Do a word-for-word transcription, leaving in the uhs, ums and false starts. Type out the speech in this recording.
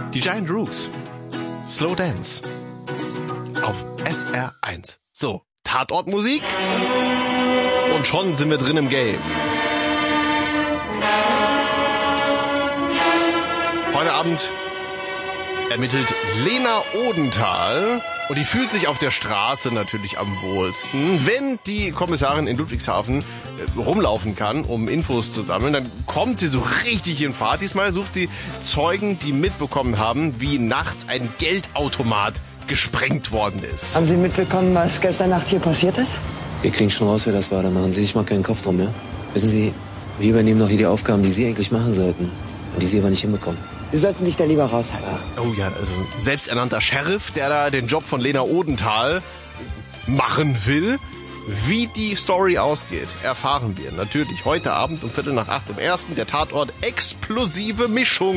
Die Giant Rooks. Slow Dance. Auf S R eins. So, Tatortmusik. Und schon sind wir drin im Game. Heute Abend ermittelt Lena Odenthal und die fühlt sich auf der Straße natürlich am wohlsten. Wenn die Kommissarin in Ludwigshafen äh, rumlaufen kann, um Infos zu sammeln, dann kommt sie so richtig in Fahrt. Diesmal sucht sie Zeugen, die mitbekommen haben, wie nachts ein Geldautomat gesprengt worden ist. Haben Sie mitbekommen, was gestern Nacht hier passiert ist? Wir kriegen schon raus, wer das war. Da machen Sie sich mal keinen Kopf drum, ja? Wissen Sie, wir übernehmen noch hier die Aufgaben, die Sie eigentlich machen sollten. Und die Sie aber nicht hinbekommen. Sie sollten sich da lieber raushalten. Oh ja, also selbsternannter Sheriff, der da den Job von Lena Odenthal machen will. Wie die Story ausgeht, erfahren wir natürlich heute Abend um Viertel nach acht im ersten. Der Tatort Explosive Mischung.